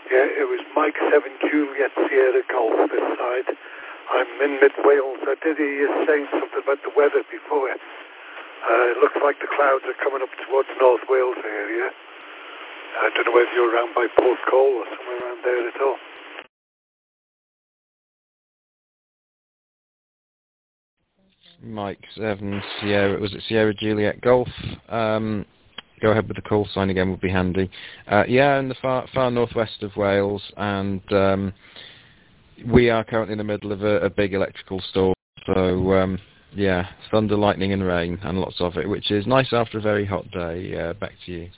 Yeah, it was Mike 7 Juliet Sierra Golf this side. I'm in mid-Wales. I did hear you saying something about the weather before. It looks like the clouds are coming up towards North Wales area. I don't know whether you're around by Porthcawl or somewhere around there at all. Mike 7 Sierra, was it Sierra Juliet Golf? Go ahead with the call sign again would be handy. Yeah, in the far northwest of Wales, and we are currently in the middle of a big electrical storm. So yeah, thunder, lightning and rain, and lots of it, which is nice after a very hot day. Back to you.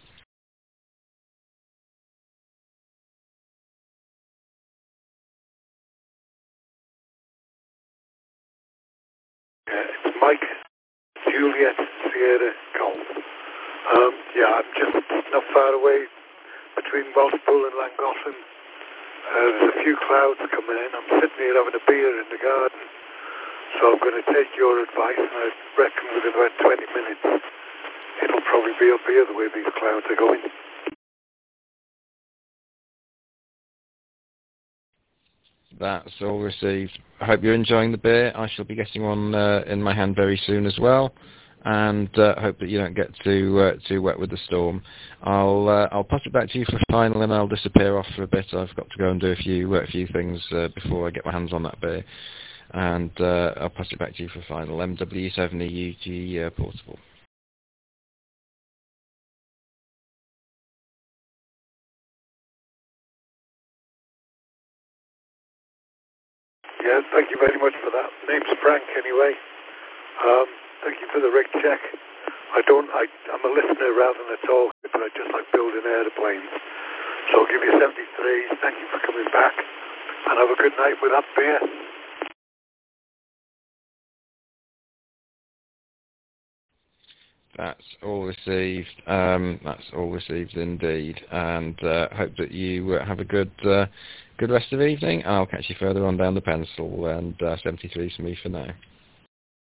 It's Mike Juliet Sierra Golf. Yeah, I'm just not far away between Welshpool and Llangollen. There's a few clouds coming in. I'm sitting here having a beer in the garden. So I'm going to take your advice, and I reckon within about 20 minutes it'll probably be up here the way these clouds are going. That's all received. I hope you're enjoying the beer. I shall be getting one in my hand very soon as well, and hope that you don't get too wet with the storm. I'll pass it back to you for final, and I'll disappear off for a bit. I've got to go and do a few things before I get my hands on that beer, and I'll pass it back to you for final. MW7EUG portable. Yeah, thank you very much for that. Name's Frank anyway. Thank you for the rig check. I'm a listener rather than a talker, but I just like building airplanes. So I'll give you 73. Thank you for coming back, and have a good night with that beer. That's all received. That's all received indeed, and hope that you have a good rest of the evening. I'll catch you further on down the pencil, and 73 is for me for now.